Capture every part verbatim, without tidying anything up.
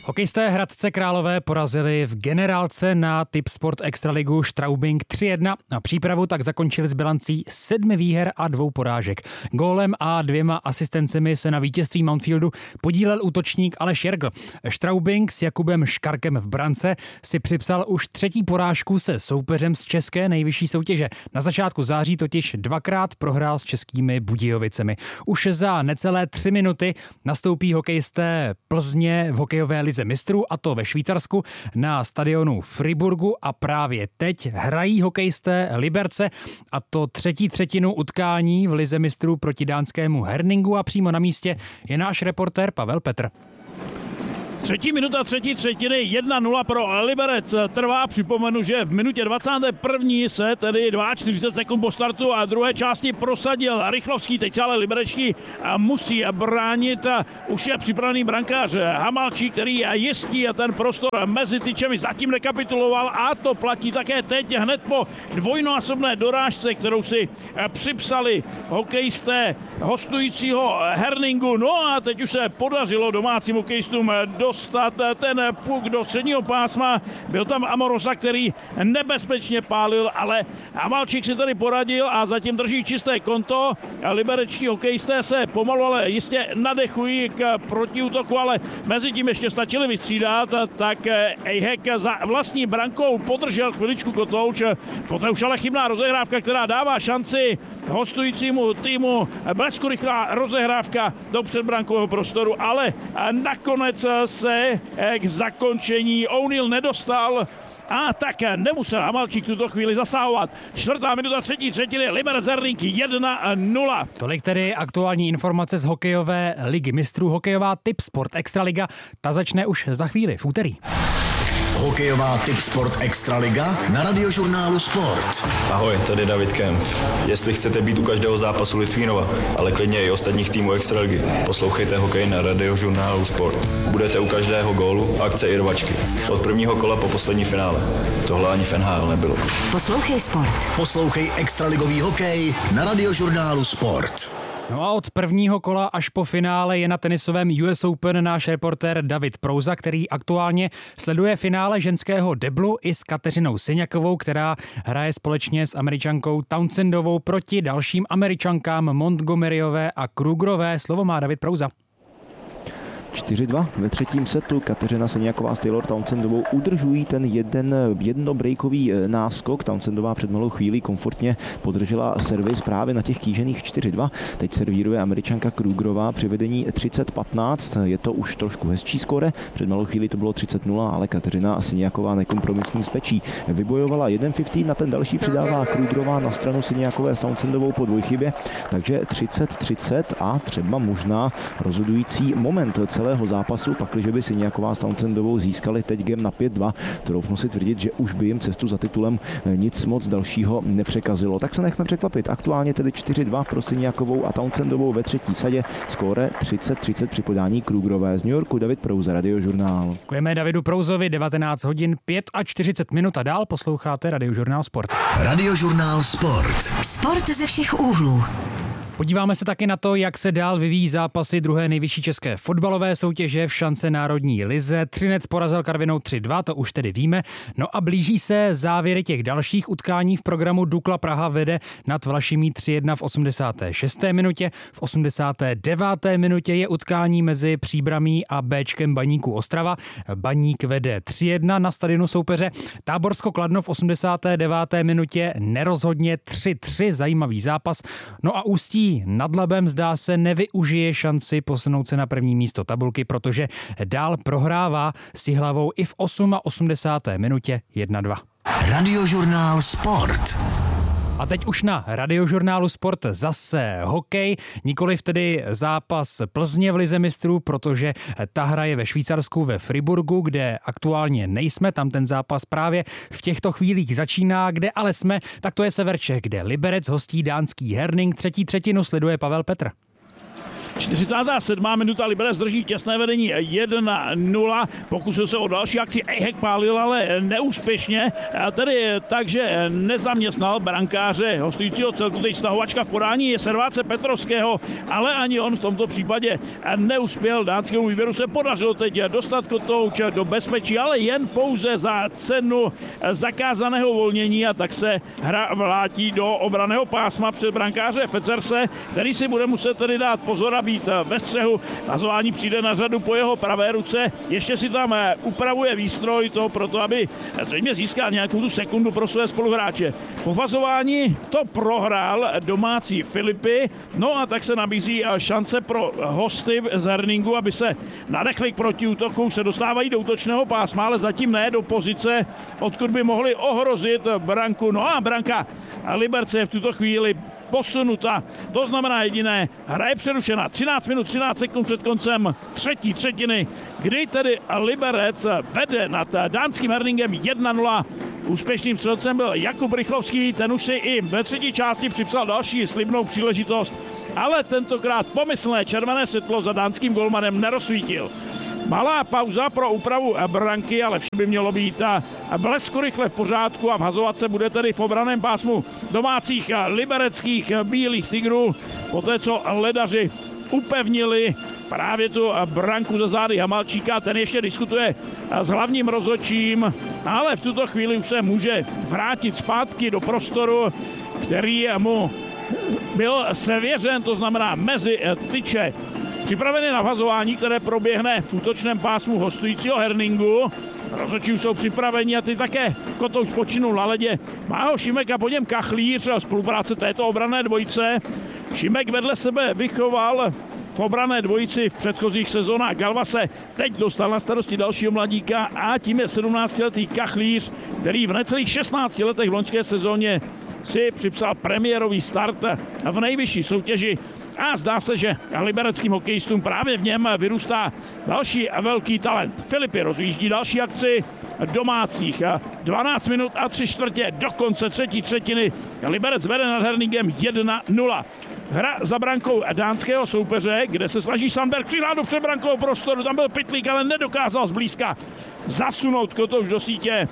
Hokejisté Hradce Králové porazili v generálce na Tipsport Extraligu Straubing tři jedna a přípravu tak zakončili s bilancí sedmi výher a dvou porážek. Gólem a dvěma asistencemi se na vítězství Mountfieldu podílel útočník Aleš Jergl. Straubing s Jakubem Škarkem v brance si připsal už třetí porážku se soupeřem z české nejvyšší soutěže. Na začátku září totiž dvakrát prohrál s českými Budějovicemi. Už za necelé tři minuty nastoupí hokejisté Plzně v hokejové lize mistrů, a to ve Švýcarsku na stadionu Friburgu, a právě teď hrají hokejisté Liberce, a to třetí třetinu utkání v lize mistrů proti dánskému Herningu, a přímo na místě je náš reportér Pavel Petr. Třetí minuta třetí třetiny, jedna nula pro Liberec trvá. Připomenu, že v minutě dvacáté první se tedy čtyřicet dva sekund po startu a druhé části prosadil Rychlovský. Teď se ale liberečtí musí bránit. Už je připravený brankář Hamalčík, který jistí ten prostor mezi tyčemi, zatím nekapituloval, a to platí také teď hned po dvojnásobné dorážce, kterou si připsali hokejisté hostujícího Herningu. No a teď už se podařilo domácím hokejistům dostat ten puk do středního pásma. Byl tam Amorosa, který nebezpečně pálil, ale Hamalčík si tady poradil a zatím drží čisté konto. Liberečtí hokejisté se pomalu, ale jistě nadechují k protiútoku, ale mezi tím ještě stačili vystřídat, tak Ejhek za vlastní brankou podržel chviličku kotouč. Poté už ale chybná rozehrávka, která dává šanci hostujícímu týmu. Blesku rychlá rozehrávka do předbrankového prostoru, ale nakonec se k zakončení O'Neill nedostal a tak nemusel Hamalčík tuto chvíli zasahovat. Čtvrtá minuta třetí třetiny, Liberec Herning jedna nula. Tolik tedy aktuální informace z hokejové ligy mistrů. Hokejová Tipsport Extraliga, ta začne už za chvíli v úterý. Hokejová Tipsport Extraliga na Radiožurnálu Sport. Ahoj, tady David Kempf. Jestli chcete být u každého zápasu Litvínova, ale klidně i ostatních týmů Extraligy, poslouchejte hokej na Radiožurnálu Sport. Budete u každého gólu, akce i rvačky. Od prvního kola po poslední finále. Tohle ani v N H L nebylo. Poslouchej Sport. Poslouchej extraligový hokej na Radiožurnálu Sport. No a od prvního kola až po finále je na tenisovém U S Open náš reportér David Prouza, který aktuálně sleduje finále ženského deblu i s Kateřinou Syňakovou, která hraje společně s Američankou Townsendovou proti dalším Američankám Montgomeryové a Krugerové. Slovo má David Prouza. čtyři dva ve třetím setu. Kateřina Syňaková s Taylor Townsendovou udržují ten jeden jednobrejkový náskok. Townsendová před malou chvílí komfortně podržela servis právě na těch kýžených čtyři dva. Teď servíruje Američanka Krugerová při vedení třicet patnáct. Je to už trošku hezčí skóre. Před malou chvíli to bylo třicet nula, ale Kateřina Syňaková nekompromisní s pečí. Vybojovala jeden padesát, na ten další přidává Krugerová na stranu Syňakové s Townsendovou po dvojchybě. Takže třicet třicet a třeba možná rozhodující moment celého zápasu, pakliže by Syňaková s Townsendovou získali teď game na pět dva. Troufnu si tvrdit, že už by jim cestu za titulem nic moc dalšího nepřekazilo. Tak se nechme překvapit. Aktuálně tedy čtyři dva pro Syňakovou a Townsendovou ve třetí sadě. Skóre třicet třicet při podání Krugerové. Z New Yorku David Prouza, Radiožurnál. Děkujeme Davidu Prouzovi. devatenáct hodin čtyřicet pět minut a dál posloucháte Radiožurnál Sport. Radiožurnál Sport. Sport ze všech úhlů. Podíváme se taky na to, jak se dál vyvíjí zápasy druhé nejvyšší české fotbalové soutěže v šance národní lize. Třinec porazil Karvinou tři dva, to už tedy víme. No a blíží se závěry těch dalších utkání v programu. Dukla Praha vede nad Vlašimí tři jedna v osmdesáté šesté minutě. V osmdesáté deváté minutě je utkání mezi Příbramí a Béčkem Baníku Ostrava. Baník vede tři jedna na stadionu soupeře. Táborsko Kladno v osmdesáté deváté minutě nerozhodně tři tři, zajímavý zápas. No a Ústí nad Labem zdá se nevyužije šanci posunout se na první místo tabulky, protože dál prohrává s Jihlavou i v osmdesáté osmé minutě jedna dva. Radiožurnál Sport. A teď už na Radiožurnálu Sport zase hokej, nikoliv tedy zápas Plzně v lize mistrů, protože ta hraje ve Švýcarsku ve Friburgu, kde aktuálně nejsme, tam ten zápas právě v těchto chvílích začíná, kde ale jsme, tak to je Severček, kde Liberec hostí dánský Herning, třetí třetinu sleduje Pavel Petr. čtyřicátá sedmá minuta, Liberec drží těsné vedení jedna nula. Pokusil se o další akci, Ejhek pálil, ale neúspěšně. Tedy takže nezaměstnal brankáře hostujícího celku. Teď stahovačka v podání je serváce Petrovského, ale ani on v tomto případě neuspěl. Dánskému výběru se podařilo teď dostat Kotouč do bezpečí, ale jen pouze za cenu zakázaného volnění, a tak se hra vrátí do obranného pásma před brankáře Fecerse, který si bude muset tedy dát pozor a být ve střehu. Vazování přijde na řadu po jeho pravé ruce, ještě si tam upravuje výstroj, to proto, aby zřejmě získal nějakou tu sekundu pro své spoluhráče. Po vazování to prohrál domácí Filipy, no a tak se nabízí šance pro hosty z Herningu, aby se nadechli k protiútoku, se dostávají do útočného pásma, ale zatím ne do pozice, odkud by mohli ohrozit branku. No a branka Liberce je v tuto chvíli posunuta. To znamená jediné, hra je přerušena. třináct minut, třináct sekund před koncem třetí třetiny, kdy tedy Liberec vede nad dánským Herningem jedna nula. Úspěšným střelcem byl Jakub Rychlovský, ten už si i ve třetí části připsal další slibnou příležitost, ale tentokrát pomyslné červené světlo za dánským golmanem nerozsvítil. Malá pauza pro úpravu branky, ale vše by mělo být a blesku rychle v pořádku a vhazovat se bude tedy v obraném pásmu domácích libereckých Bílých tigrů. Poté, co ledaři upevnili právě tu branku za zády Hamalčíka, ten ještě diskutuje s hlavním rozhodčím, ale v tuto chvíli už se může vrátit zpátky do prostoru, který mu byl svěřen, to znamená mezi tyče. Připravený na vhazování, které proběhne v útočném pásmu hostujícího Herningu. Rozhodčí jsou připraveni a ty také. Kotouč počinul na ledě. Má ho Šimek a po něm Kachlíř. Spolupráce této obranné dvojice. Šimek vedle sebe vychoval v obranné dvojici v předchozích sezónách Galva se teď dostal na starosti dalšího mladíka a tím je sedmnáctiletý Kachlíř, který v necelých šestnácti letech v loňské sezóně si připsal premiérový start v nejvyšší soutěži. A zdá se, že libereckým hokejistům právě v něm vyrůstá další velký talent. Filipy rozjíždí další akci domácích. dvanáct minut a tři čtvrtě do konce třetí třetiny. Liberec vede nad Herningem jedna nula. Hra za brankou dánského soupeře, kde se snaží Sandberg přihládat do předbrankového prostoru. Tam byl Pytlík, ale nedokázal zblízka zasunout Kotouč do sítě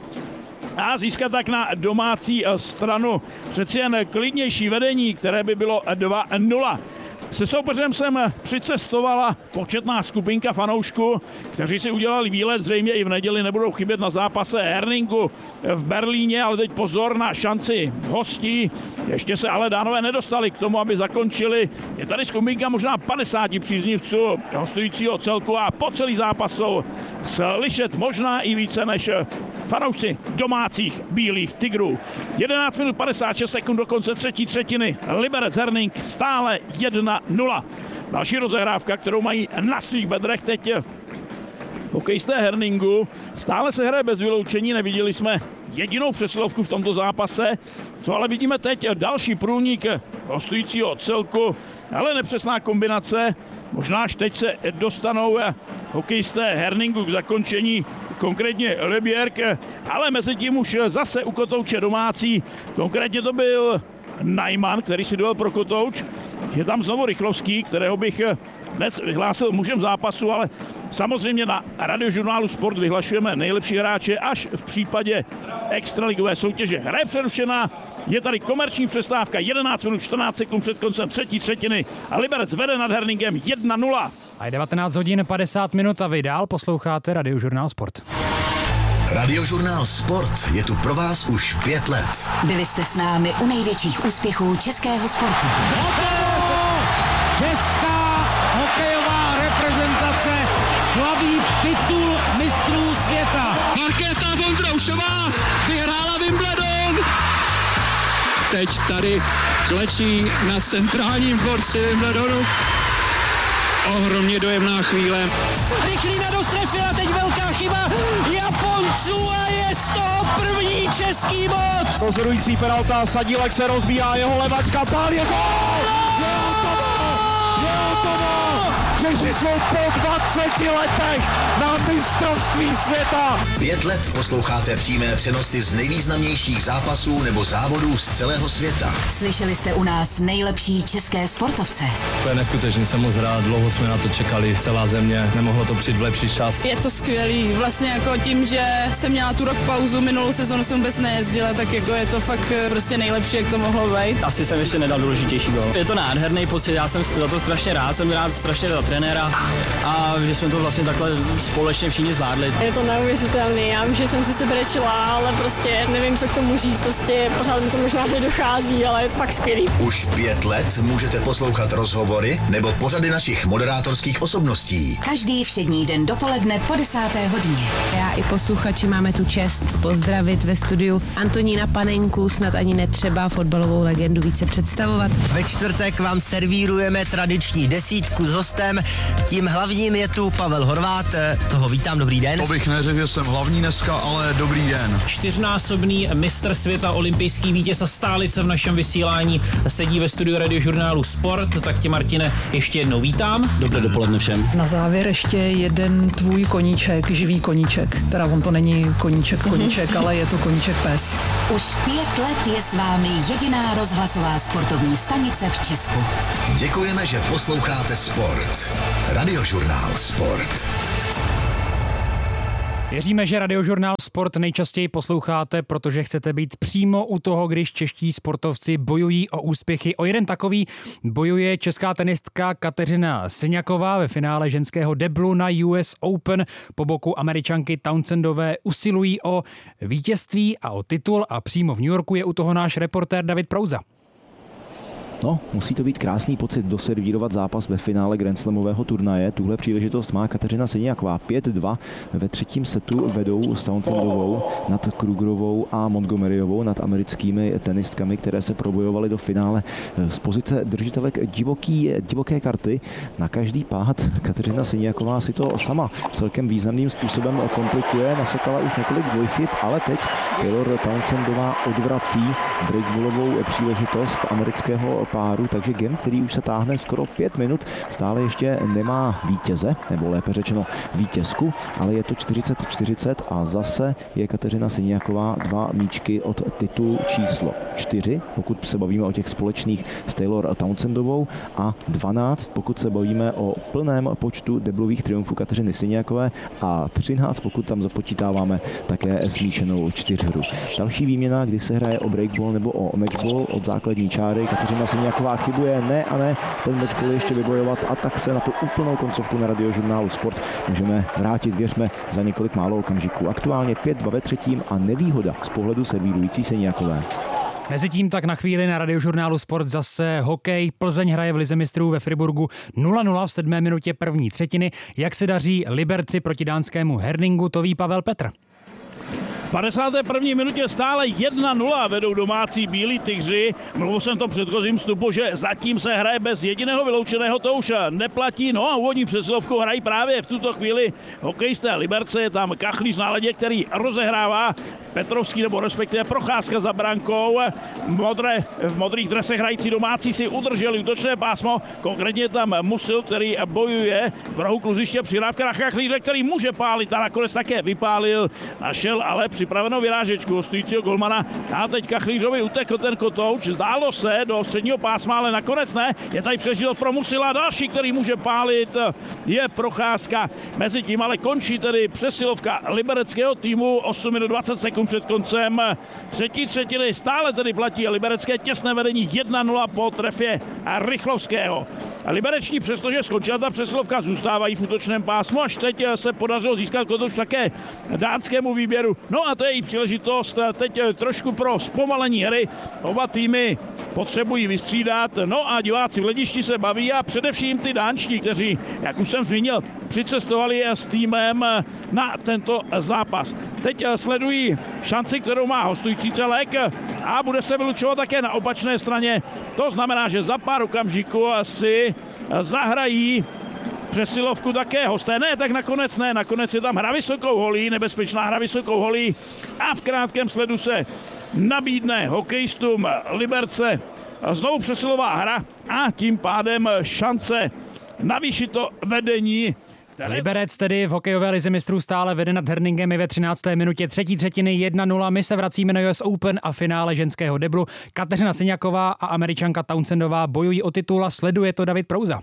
a získat tak na domácí stranu přeci jen klidnější vedení, které by bylo dva nula. Se soupeřem jsem přicestovala početná skupinka fanoušků, kteří si udělali výlet, zřejmě i v neděli nebudou chybět na zápase Herningu v Berlíně, ale teď pozor na šanci hostí. Ještě se ale Dánové nedostali k tomu, aby zakončili. Je tady skupinka možná padesáti příznivců hostujícího celku a po celý zápas jsou slyšet možná i více než fanoušci domácích Bílých tigrů. jedenáct minut padesát šest sekund do konce třetí třetiny. Liberec Herning stále jedna nula. Další rozehrávka, kterou mají na svých bedrech teď hokejisté Herningu. Stále se hraje bez vyloučení, neviděli jsme jedinou přesilovku v tomto zápase. Co ale vidíme teď, další průnik hostujícího celku, ale nepřesná kombinace. Možná až teď se dostanou hokejisté Herningu k zakončení, konkrétně Lebierk, ale mezi tím už zase u Kotouče domácí. Konkrétně to byl Najman, který si dojel pro Kotouč. Je tam znovu Rychlovský, kterého bych dnes vyhlásil mužem zápasu, ale samozřejmě na Radiožurnálu Sport vyhlašujeme nejlepší hráče až v případě extraligové soutěže. Hra je přerušená, je tady komerční přestávka, jedenáct minut čtrnáct sekund před koncem třetí třetiny a Liberec vede nad Herningem jedna nula. A je devatenáct hodin padesát minut a vy dál posloucháte Radiožurnál Sport. Radiožurnál Sport je tu pro vás už pět let. Byli jste s námi u největších úspěchů českého sportu. Česká hokejová reprezentace slaví titul mistrů světa. Markéta Vondroušová vyhrála Wimbledon. Teď tady klečí na centrálním dvorci Wimbledonu. Ohromně dojemná chvíle. Rychlý na dostrefy a teď velká chyba Japonců a je z toho první český bod. Rozhodující penalta, Sadílek se rozbíjá, jeho levačka, pál je gól! Je hotovo! Je hotovo! Češi jsou po dvaceti letech na mistrovství světa. Pět let posloucháte přímé přenosy z nejvýznamnějších zápasů nebo závodů z celého světa. Slyšeli jste u nás nejlepší české sportovce. To je neskutečný, jsem moc rád, dlouho jsme na to čekali, celá země, nemohlo to přijít v lepší čas. Je to skvělý, vlastně jako tím, že jsem měla tu rok pauzu, minulou sezonu jsem vůbec nejezdila, tak jako je to fakt prostě nejlepší, jak to mohlo být. Asi jsem ještě nedal důležitější gól. Je to nádherný pocit, já jsem za to strašně rád, jsem rád strašně za trenéra a že jsme to vlastně takhle společně všichni zvládli. Je to neuvěřitelný, já vím, že jsem si sebe brečela, ale prostě nevím, co k tomu říct, prostě pořád mi to možná nedochází, ale je to fakt skvělý. Už pět let můžete poslouchat rozhovory nebo pořady našich moderátorských osobností. Každý všední den dopoledne po desáté hodině. Já i posluchači máme tu čest pozdravit ve studiu Antonína Panenku, snad ani netřeba fotbalovou legendu více představovat. Ve čtvrtek vám servírujeme tradiční desítku s hostem. Tím hlavním je tu Pavel Horvát. Toho vítám, dobrý den. To bych neřekl, že jsem hlavní dneska, ale dobrý den. Čtyřnásobný mistr světa, olympijský vítěz a stálice v našem vysílání sedí ve studiu Radiožurnálu Sport. Tak tě, Martine, ještě jednou vítám. Dobré dopoledne všem. Na závěr ještě jeden tvůj koníček, živý koníček. Teda on to není koníček koníček, ale je to koníček pes. Už pět let je s vámi jediná rozhlasová sportovní stanice v Česku. Děkujeme, že posloucháte Sport. Radiožurnál Sport. Věříme, že Radiožurnál Sport nejčastěji posloucháte, protože chcete být přímo u toho, když čeští sportovci bojují o úspěchy. O jeden takový bojuje česká tenistka Kateřina Siniaková ve finále ženského deblu na U S Open. Po boku Američanky Townsendové usilují o vítězství a o titul a přímo v New Yorku je u toho náš reportér David Prouza. No, musí to být krásný pocit doservírovat zápas ve finále Grand Slamového turnaje. Tuhle příležitost má Kateřina Siniaková. pět dva ve třetím setu vedou s Townsendovou nad Krugerovou a Montgomeryovou, nad americkými tenistkami, které se probojovaly do finále z pozice držitelek divoký, divoké karty. Na každý pád Kateřina Siniaková si to sama celkem významným způsobem komplikuje. Nasekala už několik dvojchyb, ale teď Taylor Townsendová odvrací breakballovou příležitost amerického páru, takže game, který už se táhne skoro pět minut, stále ještě nemá vítěze, nebo lépe řečeno vítězku, ale je to čtyřicet čtyřicet a zase je Kateřina Siniaková dva míčky od titulu číslo čtyři, pokud se bavíme o těch společných s Taylor Townsendovou, a dvanáct, pokud se bavíme o plném počtu deblových triumfů Kateřiny Siniakové, a třináct, pokud tam započítáváme také smíšenou čtyřhru. Další výměna, kdy se hraje o breakball nebo o matchball od základní čáry. Kateřina Siniaková chybuje, ne a ne, ten matchball ještě vybojovat a tak se na tu úplnou koncovku na Radiožurnálu Sport můžeme vrátit, věřme, za několik málo okamžiků. Aktuálně pět dva ve třetím a nevýhoda z pohledu servírující Siniakové. Mezitím tak na chvíli na Radiožurnálu Sport zase hokej. Plzeň hraje v Lize mistrů ve Friburgu nula nula v sedmé minutě první třetiny. Jak se daří Liberci proti dánskému Herningu, to ví Pavel Petr. V padesáté první minutě stále jedna nula vedou domácí bílí tygři. Mluvil jsem to předchozím vstupu, že zatím se hraje bez jediného vyloučeného, to už neplatí. No a úvodní přesilovku hrají právě v tuto chvíli hokejisté Liberce. Je tam Kachlíř na ledě, který rozehrává Petrovský, nebo respektive Procházka za brankou. Modré, v modrých dresech hrající domácí si udrželi útočné pásmo. Konkrétně tam Musil, který bojuje v rohu kluziště, přidávka na Kachlíře, který může pálit a nakonec také vypálil. Našel ale připravenou vyrážečku hostujícího golmana a teď Kachlířovi utekl ten kotouč. Zdálo se do středního pásma, ale nakonec ne. Je tady příležitost pro Musila, další, který může pálit, je Procházka. Mezitím ale končí tedy přesilovka libereckého týmu. osm minut dvacet sekund před koncem třetí třetiny. Stále tedy platí liberecké těsné vedení jedna nula po trefě Rychlovského. Libereční, přestože skončila ta přesilovka, zůstávají v útočném pásmu. Až teď se podařilo získat kotouč také dánskému výběru. No a to je i příležitost teď trošku pro zpomalení hry. Oba týmy potřebují vystřídat. No a diváci v hledišti se baví a především ty dánští, kteří, jak už jsem zmínil, přicestovali s týmem na tento zápas. Teď sledují šanci, kterou má hostující celek a bude se vylučovat také na opačné straně. To znamená, že za pár okamžiků si zahrají přesilovku také hosté. Ne, tak nakonec ne. Nakonec je tam hra vysokou holí, nebezpečná hra vysokou holí a v krátkém sledu se nabídne hokejistům Liberce znovu přesilová hra a tím pádem šance navýšit to vedení. Liberec tedy v hokejové lize mistrů stále vede nad Herningem i ve třinácté minutě třetí třetiny jedna nula. My se vracíme na U S Open a finále ženského deblu. Kateřina Syňaková a Američanka Townsendová bojují o titul a sleduje to David Prouza.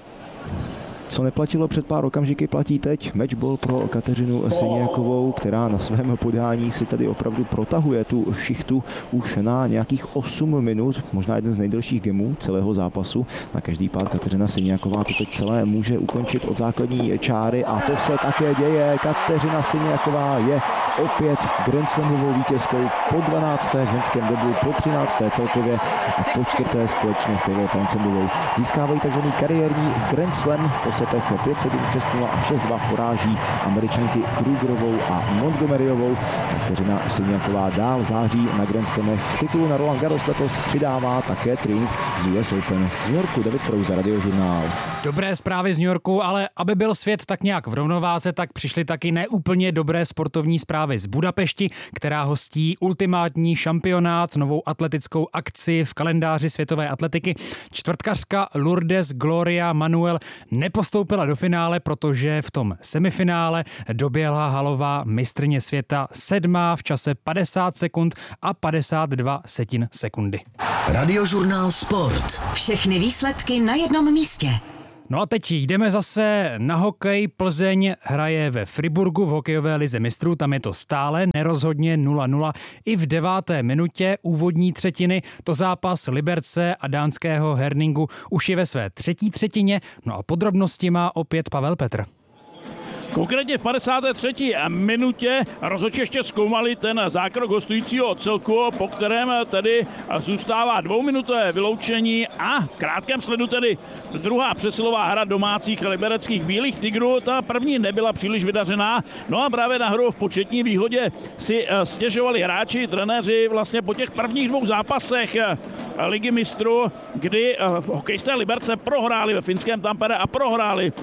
Co neplatilo před pár okamžiky, platí teď. Matchball pro Kateřinu Syňakovou, která na svém podání si tady opravdu protahuje tu šichtu už na nějakých osm minut, možná jeden z nejdelších gemů celého zápasu. Na každý pád Kateřina Syňaková to teď celé může ukončit od základní čáry a to se také děje. Kateřina Syňaková je opět Grand Slamovou vítězkou po dvanácté v ženském deblu, po třinácté celkově a po čtvrté společně s Taylor Townsendovou. Získávají takzvaný kariérní Grand Slam po setech pět sedm, šest nula a šest dva poráží Američanky Krugerovou a Montgomeryovou. Kateřina Syňaková dál září na Grand Slamech. K titulu na Roland Garros letos přidává také triumf z U S Open. Z New Yorku David Prouza, Radiožurnál. Dobré zprávy z New Yorku, ale aby byl svět tak nějak v rovnováze, tak přišly taky neúplně dobré sportovní zprávy z Budapešti, která hostí ultimátní šampionát, novou atletickou akci v kalendáři světové atletiky. Čtvrtkařka Lourdes Gloria Manuel nepostoupila do finále, protože v tom semifinále doběhla halová mistryně světa sedmá v čase padesát sekund a padesát dva setin sekundy. Radiožurnál Sport. Všechny výsledky na jednom místě. No a teď jdeme zase na hokej. Plzeň hraje ve Friburgu v hokejové lize mistrů, tam je to stále nerozhodně nula nula. I v deváté minutě úvodní třetiny to zápas Liberce a dánského Herningu už je ve své třetí třetině. No a podrobnosti má opět Pavel Petr. Konkrétně v padesáté třetí minutě rozhodčí ještě zkoumali ten zákrok hostujícího celku, po kterém tedy zůstává dvouminutové vyloučení a v krátkém sledu tedy druhá přesilová hra domácích libereckých Bílých tigrů. Ta první nebyla příliš vydařená, no a právě na hru v početní výhodě si stěžovali hráči, trenéři vlastně po těch prvních dvou zápasech Ligy mistrů, kdy hokejisté Liberce prohráli ve finském Tampere a prohráli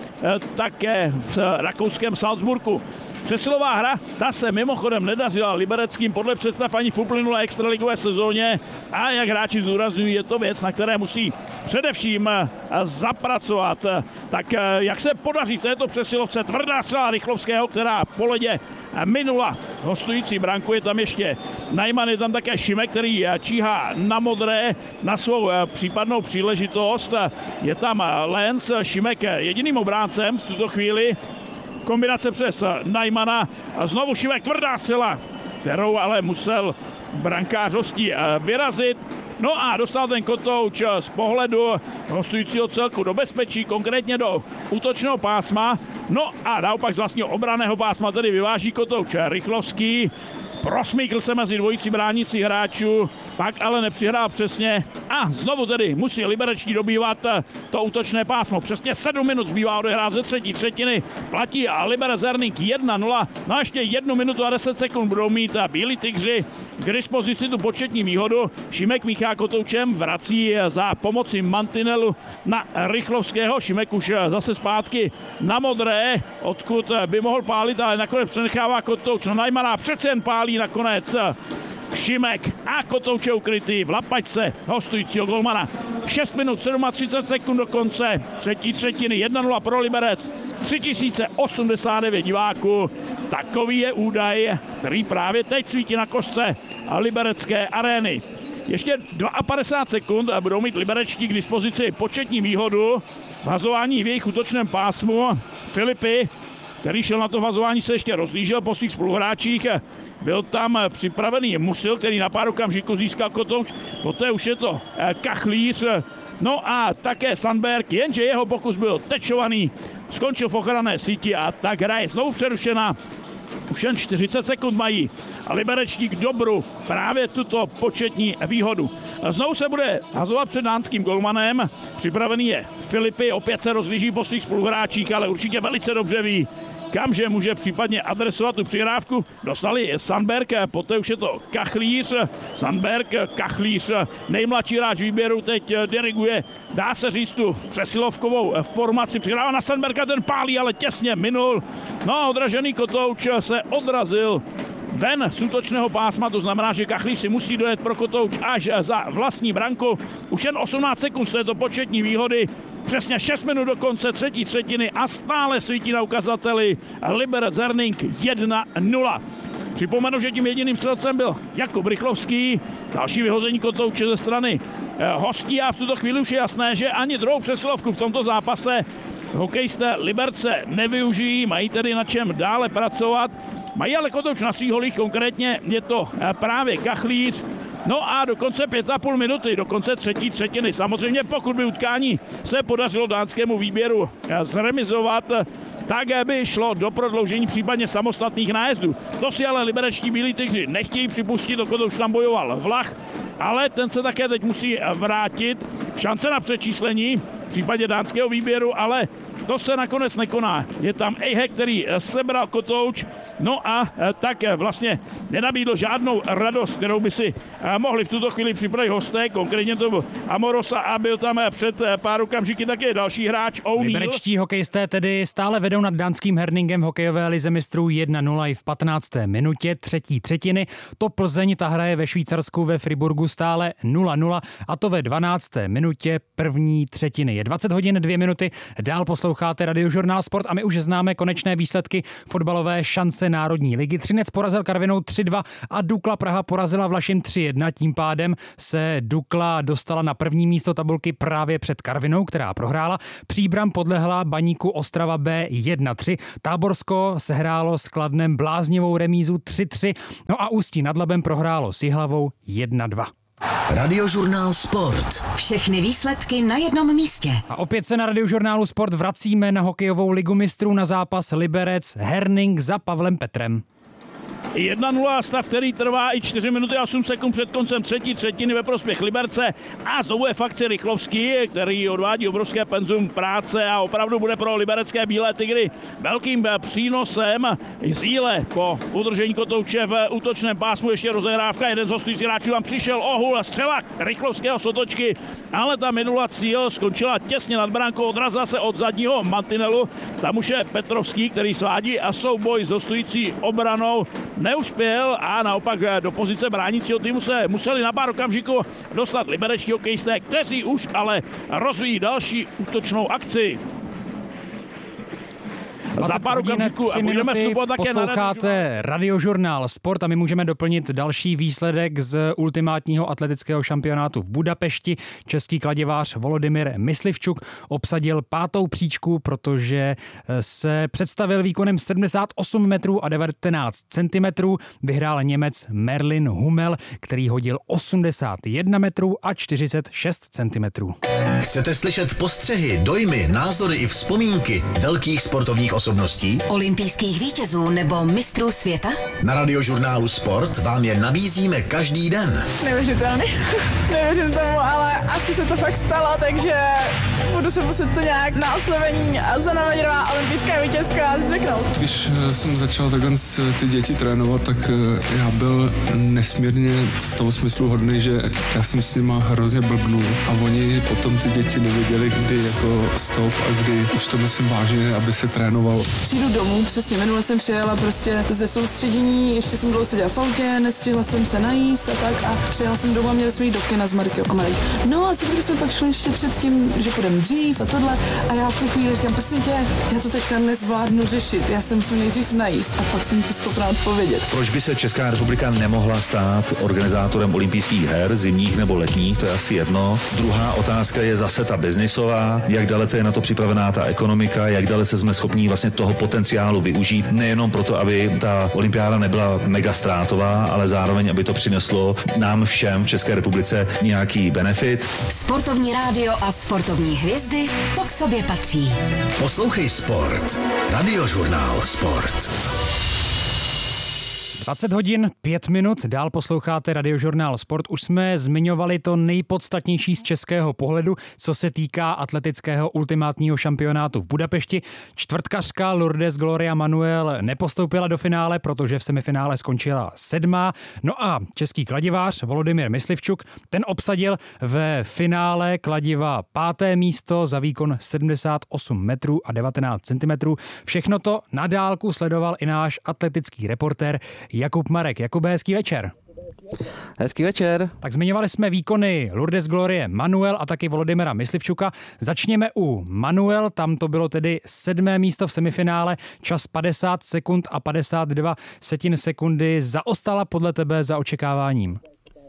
také v rakouském Salzburgu. Přesilová hra, ta se mimochodem nedařila libereckým podle představ ani v uplynulé extraligové sezóně a jak hráči zdůrazňují, je to věc, na které musí především zapracovat. Tak jak se podaří této přesilovce tvrdá střela Rychlovského, která po ledě minula hostující branku, je tam ještě Najman, je tam také Šimek, který číhá na modré na svou případnou příležitost. Je tam Lenz, Šimek jediným obráncem v tuto chvíli. Kombinace přes Najmana a znovu Šimek, tvrdá střela, kterou ale musel brankář hostí vyrazit. No a dostal ten kotouč z pohledu hostujícího celku do bezpečí, konkrétně do útočného pásma. No a naopak z vlastního obranného pásma tedy vyváží kotouč Rychlovský. Prosmíkl se mezi dvojicí bránících hráčů, pak ale nepřihrál přesně a znovu tedy musí liberečtí dobývat to útočné pásmo. Přesně sedm minut zbývá odehrát ze třetí třetiny, platí a Liberec Herning jedna nula, no a ještě jednu minutu a deset sekund budou mít Bílí tygři k dispozici tu početní výhodu. Šimek míchá kotoučem, vrací za pomoci mantinelu na Rychlovského, Šimek už zase zpátky na modré, odkud by mohl pálit, ale nakonec přenechává kotouč na Najmana, přece jen pálí nakonec Šimek a kotouč je ukrytý v lapačce hostujícího golmana. šest minut třicet sedm sekund do konce třetí třetiny, jedna nula pro Liberec, tři tisíce osmdesát devět diváků. Takový je údaj, který právě teď svítí na kostce liberecké arény. Ještě padesát dva sekund a budou mít liberečtí k dispozici početní výhodu v hazování v jejich útočném pásmu. Filipy, který šel na to hazování, se ještě rozlížel po svých spoluhráčích. Byl tam připravený Musil, který na pár okamžiků získal kotouč, poté už je to Kachlíř, no a také Sandberg, jenže jeho pokus byl tečovaný, skončil v ochranné síti a tak hra je znovu přerušena. Už jen čtyřicet sekund mají a liberečník dobru právě tuto početní výhodu. Znovu se bude hazovat před dánským golmanem. Připravený je Filipy, opět se rozlíží po svých spoluhráčích, ale určitě velice dobře ví, kamže může případně adresovat tu přihrávku. Dostali Sandberg, poté už je to Kachlíř. Sandberg, Kachlíř, nejmladší hráč výběru, teď diriguje, dá se říct, tu přesilovkovou formaci. Přihrává na Sandberga, ten pálí, ale těsně minul. No a odražený kotouč se odrazil ven z útočného pásma, to znamená, že Kachlíř si musí dojet pro kotouč až za vlastní branku. Už jen osmnáct sekund z této početní výhody Přesně šest minut do konce třetí třetiny a stále svítí na ukazateli Liberec Herning jedna nula. Připomenu, že tím jediným střelcem byl Jakub Rychlovský, další vyhození kotouče ze strany hostí a v tuto chvíli už je jasné, že ani druhou přesilovku v tomto zápase hokejisté Liberce nevyužijí, mají tedy na čem dále pracovat. Mají ale kotouč na svých holích, konkrétně je to právě Kachlíř. No a do konce pět a půl minuty, do konce třetí třetiny. Samozřejmě pokud by utkání se podařilo dánskému výběru zremizovat, tak by šlo do prodloužení případně samostatných nájezdů. To si ale liberečtí bílí tygři nechtějí připustit, dokud už tam bojoval Vlach, ale ten se také teď musí vrátit. Šance na přečíslení v případě dánského výběru, ale to se nakonec nekoná. Je tam Ejhe, který sebral kotouč, no a tak vlastně nenabídl žádnou radost, kterou by si mohli v tuto chvíli připravit hosté, konkrétně to byl Amorosa a byl tam před pár okamžiky také další hráč O'Neill. Liberečtí hokejisté tedy stále vedou nad dánským Herningem v hokejové lize mistrů jedna nula i v patnácté minutě třetí třetiny. To Plzeň ta hraje ve Švýcarsku ve Friburgu stále nula nula a to ve dvanácté minutě první třetiny. Je dvacet hodin dvě minuty, dál posloucháte Radiožurnál Sport a my už známe konečné výsledky fotbalové šance Národní ligy. Třinec porazil Karvinou tři dva a Dukla Praha porazila Vlašim tři jedna. Tím pádem se Dukla dostala na první místo tabulky právě před Karvinou, která prohrála. Příbram podlehla Baníku Ostrava B jedna tři. Táborsko sehrálo s Kladnem bláznivou remízu tři tři. No a Ústí nad Labem prohrálo s Jihlavou jedna dva. Radiožurnál Sport. Všechny výsledky na jednom místě. A opět se na Radiožurnálu Sport vracíme na hokejovou ligu mistrů na zápas Liberec Herning za Pavlem Petrem. jedna nula stav, který trvá i čtyři minuty a osm sekund před koncem třetí třetiny ve prospěch Liberce a znovu je fakci Rychlovský, který odvádí obrovské penzum práce a opravdu bude pro liberecké bílé tygry velkým přínosem. Zíle po udržení kotouče v útočném pásmu ještě rozehrávka, jeden z hostujících hráčů tam přišel ohul, střela Rychlovského z otočky, ale ta minula cíl skončila těsně nad brankou, odrazila se od zadního mantinelu, tam už je Petrovský, který svádí a souboj s hostující obranou neuspěl a naopak do pozice bránícího týmu se museli na pár okamžiků dostat liberečtí hokejisté, kteří už ale rozvíjí další útočnou akci. Za pár okamžiků a budeme vstupovat také na posloucháte Radiožurnál Sport a my můžeme doplnit další výsledek z ultimátního atletického šampionátu v Budapešti. Český kladivář Volodymyr Myslivčuk obsadil pátou příčku, protože se představil výkonem sedmdesát osm metrů a devatenáct centimetrů. Vyhrál Němec Merlin Hummel, který hodil osmdesát jedna metrů a čtyřicet šest centimetrů. Chcete slyšet postřehy, dojmy, názory i vzpomínky velkých sportovních osobností? Olympijských vítězů nebo mistrů světa? Na Radiožurnálu Sport vám je nabízíme každý den. Neuvěřitelný. Nevěřím tomu, ale asi se to fakt stalo, takže budu se muset to nějak na oslovení Zana Maďarová, olympijská vítězka, zvyknout. Když jsem začal takhle ty děti trénovat, tak já byl nesmírně v tom smyslu hodný, že já jsem s nima hrozně blbnul a oni potom ty děti nevěděli, kdy jako stop a kdy už to myslím vážně, aby se trénoval. Přijdu domů, přesně minule jsem přijela prostě ze soustředění, ještě jsem dlouho seděla v autě, nestihla jsem se najíst a tak a přijela jsem domů a měli jsme jít do kina s Markem a Marek. No a co jsme pak šli ještě před tím, že půjdeme dřív a tohle a já v tu chvíli říkám, prosím tě, já to teďka nezvládnu řešit, já jsem musím nejdřív najíst a pak jsem ti schopná odpovědět. Proč by se Česká republika nemohla stát organizátorem olympijských her, zimních nebo letních, to je asi jedno. Druhá otázka je zase ta biznisová, jak dalece je na to připravená ta ekonomika, jak dalece jsme schopní vlastně toho potenciálu využít, nejenom proto, aby ta olympiáda nebyla mega ztrátová, ale zároveň, aby to přineslo nám všem v České republice nějaký benefit. Sportovní rádio a sportovní hvězdy, to k sobě patří. Poslouchej Sport. Radiožurnál Sport. dvacet hodin, pět minut, dál posloucháte Radiožurnál Sport. Už jsme zmiňovali to nejpodstatnější z českého pohledu, co se týká atletického ultimátního šampionátu v Budapešti. Čtvrtkařka Lourdes Gloria Manuel nepostoupila do finále, protože v semifinále skončila sedmá. No a český kladivář Volodymyr Myslivčuk, ten obsadil ve finále kladiva páté místo za výkon sedmdesát osm metrů a devatenáct centimetrů. Všechno to na dálku sledoval i náš atletický reportér Jakub Marek. Jakube, hezký večer. Hezký večer. Tak zmiňovali jsme výkony Lourdes Glorie Manuel a taky Volodymyra Myslivčuka. Začněme u Manuel, tam to bylo tedy sedmé místo v semifinále, čas padesát sekund a padesát dva setin sekundy. Zaostala podle tebe za očekáváním?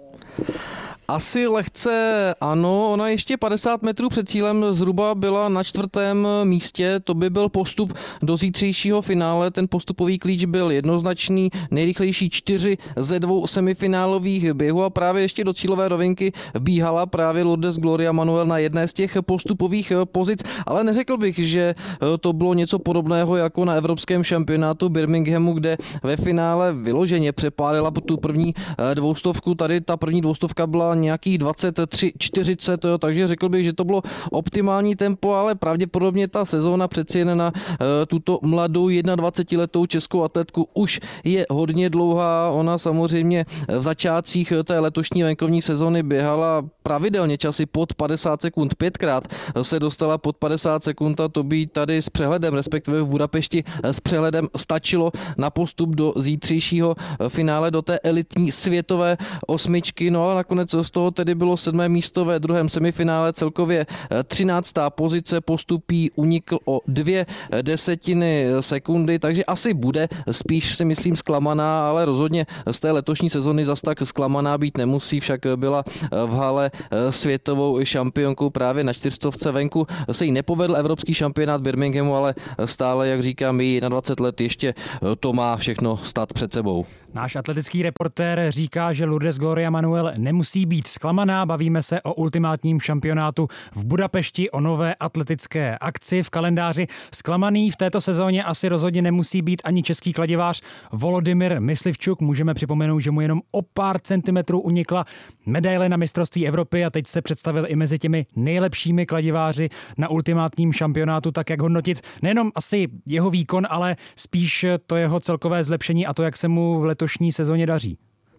Asi lehce ano, ona ještě padesát metrů před cílem zhruba byla na čtvrtém místě, to by byl postup do zítřejšího finále, ten postupový klíč byl jednoznačný, nejrychlejší čtyři ze dvou semifinálových běhů a právě ještě do cílové rovinky bíhala právě Lourdes Gloria Manuel na jedné z těch postupových pozic, ale neřekl bych, že to bylo něco podobného jako na evropském šampionátu Birminghamu, kde ve finále vyloženě přepálila tu první dvoustovku, tady ta první dvoustovka byla nějakých dvacet tři čtyřicet, jo, takže řekl bych, že to bylo optimální tempo, ale pravděpodobně ta sezóna přeci jen na uh, tuto mladou dvacetiletou českou atletku už je hodně dlouhá. Ona samozřejmě v začátcích té letošní venkovní sezóny běhala pravidelně časy pod padesát sekund. Pětkrát se dostala pod padesát sekund a to by tady s přehledem, respektive v Budapešti s přehledem stačilo na postup do zítřejšího finále, do té elitní světové osmičky. No ale nakonec z toho tedy bylo sedmé místo ve druhém semifinále, celkově třináctá pozice, postupí unikl o dvě desetiny sekundy, takže asi bude spíš si myslím zklamaná, ale rozhodně z té letošní sezony zas tak zklamaná být nemusí, však byla v hale světovou šampionkou právě na čtyřstovce venku. Se jí nepovedl evropský šampionát Birminghamu, ale stále, jak říkám, jí dvacet let ještě to má všechno stát před sebou. Náš atletický reportér říká, že Lourdes Gloria Manuel nemusí být zklamaná. Bavíme se o ultimátním šampionátu v Budapešti, o nové atletické akci v kalendáři. Zklamaný v této sezóně asi rozhodně nemusí být ani český kladivář Volodymyr Myslivčuk. Můžeme připomenout, že mu jenom o pár centimetrů unikla medaile na mistrovství Evropy a teď se představil i mezi těmi nejlepšími kladiváři na ultimátním šampionátu. Tak jak hodnotit nejenom asi jeho výkon, ale spíš to jeho celkové zlepšení a to, jak se mu v letošní sezóně daří?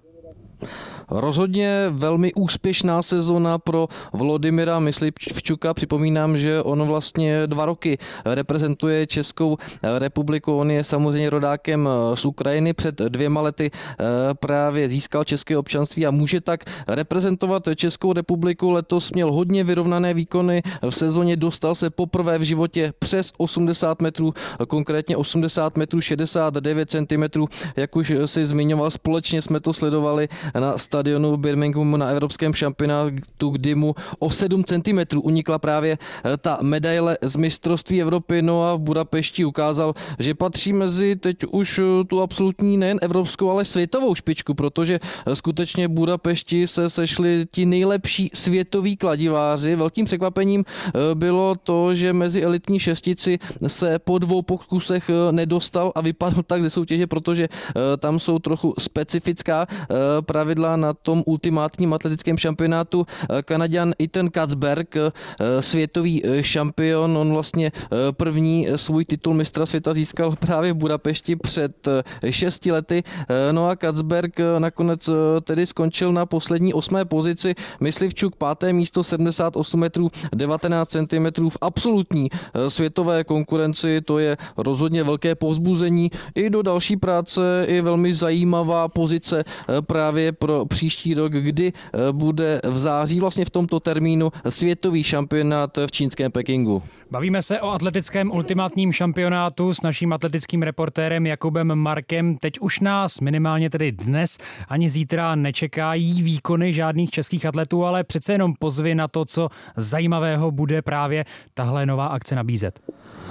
Rozhodně velmi úspěšná sezona pro Volodymyra Myslivčuka. Připomínám, že on vlastně dva roky reprezentuje Českou republiku. On je samozřejmě rodákem z Ukrajiny. Před dvěma lety právě získal české občanství a může tak reprezentovat Českou republiku. Letos měl hodně vyrovnané výkony. V sezóně dostal se poprvé v životě přes osmdesát metrů, konkrétně osmdesát metrů šedesát devět centimetrů. Jak už si zmiňoval, společně jsme to sledovali na stadionu v Birminghamu na evropském šampionátu, kdy mu o sedm centimetrů unikla právě ta medaile z mistrovství Evropy. No a v Budapešti ukázal, že patří mezi teď už tu absolutní nejen evropskou, ale světovou špičku, protože skutečně v Budapešti se sešli ti nejlepší světoví kladiváři. Velkým překvapením bylo to, že mezi elitní šestici se po dvou pokusech nedostal a vypadl tak ze soutěže, protože tam jsou trochu specifická pravidla na tom ultimátním atletickém šampionátu. Kanaďan Ethan Katzberg, světový šampion, on vlastně první svůj titul mistra světa získal právě v Budapešti před šesti lety. No a Katzberg nakonec tedy skončil na poslední osmé pozici. Myslivčuk páté místo, sedmdesát osm metrů devatenáct centimetrů v absolutní světové konkurenci. To je rozhodně velké povzbuzení i do další práce, i velmi zajímavá pozice právě pro příští rok, kdy bude v září vlastně v tomto termínu světový šampionát v čínském Pekingu. Bavíme se o atletickém ultimátním šampionátu s naším atletickým reportérem Jakubem Markem. Teď už nás minimálně tedy dnes ani zítra nečekají výkony žádných českých atletů, ale přece jenom pozvy na to, co zajímavého bude právě tahle nová akce nabízet.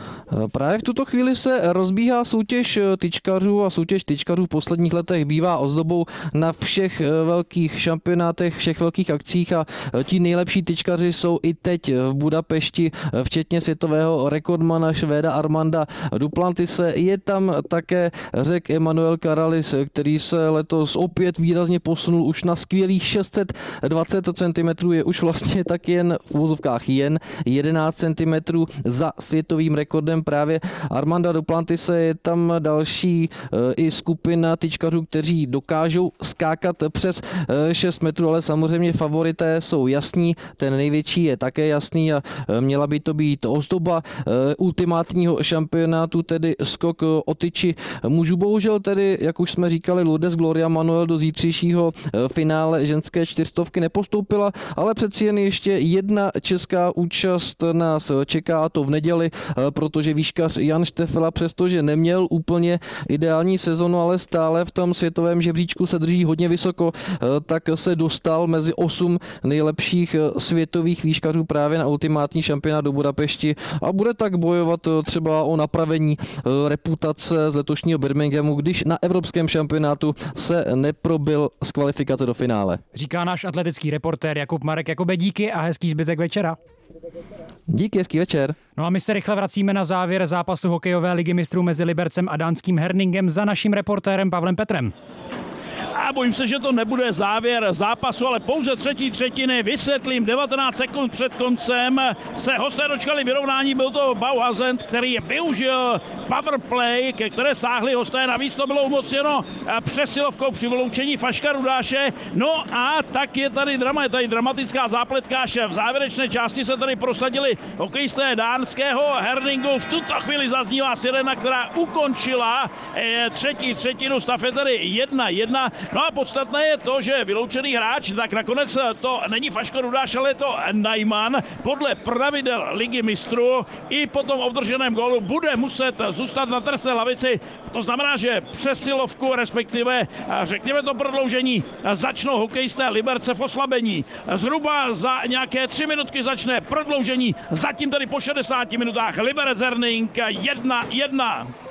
Právě v tuto chvíli se rozbíhá soutěž tyčkařů a soutěž tyčkařů v posledních letech bývá ozdobou na všech velkých šampionátech, všech velkých akcích a ti nejlepší tyčkaři jsou i teď v Budapešti, včetně světového rekordmana Švéda Armanda Duplantise. Je tam také Řek Emanuel Karalis, který se letos opět výrazně posunul už na skvělých šest set dvacet centimetrů, je už vlastně tak jen v úvozovkách jen jedenáct centimetrů za světovým rekordem jménem právě Armanda Duplantise. Je tam další i skupina tyčkařů, kteří dokážou skákat přes šest metrů, ale samozřejmě favorité jsou jasní. Ten největší je také jasný a měla by to být ozdoba ultimátního šampionátu, tedy skok o tyči mužů. Bohužel tedy, jak už jsme říkali, Lourdes Gloria Manuel do zítřejšího finále ženské čtyřstovky nepostoupila, ale přeci jen ještě jedna česká účast nás čeká, a to v neděli, protože výškař Jan Štefela, přestože neměl úplně ideální sezonu, ale stále v tom světovém žebříčku se drží hodně vysoko, tak se dostal mezi osm nejlepších světových výškařů právě na ultimátní šampionát do Budapešti a bude tak bojovat třeba o napravení reputace z letošního Birminghamu, když na evropském šampionátu se neprobil z kvalifikace do finále. Říká náš atletický reportér Jakub Marek. Jakobe díky a hezký zbytek večera. Díky, hezký večer. No a my se rychle vracíme na závěr zápasu hokejové ligy mistrů mezi Libercem a dánským Herningem za naším reportérem Pavlem Petrem. A bojím se, že to nebude závěr zápasu, ale pouze třetí třetiny. Vysvětlím, devatenáct sekund před koncem se hosté dočkali vyrovnání. Byl to Bauhazend, který využil powerplay, ke které sáhli hosté. Navíc to bylo umocněno přesilovkou při vyloučení Faška Rudáše. No a tak je tady drama, je tady dramatická zápletka, že v závěrečné části se tady prosadili hokejisté dánského Herningu. V tuto chvíli zaznívá sirena, která ukončila třetí třetinu. Stav je tedy jedna jedna. No a podstatné je to, že vyloučený hráč, tak nakonec to není Faško Rudáš, ale je to Najman. Podle pravidel ligy mistrů i po tom obdrženém gólu bude muset zůstat na trestné lavici. To znamená, že přesilovku, respektive řekněme to prodloužení, začnou hokejisté Liberce v oslabení. Zhruba za nějaké tři minutky začne prodloužení. Zatím tedy po šedesáti minutách Liberec Herning jedna jedna.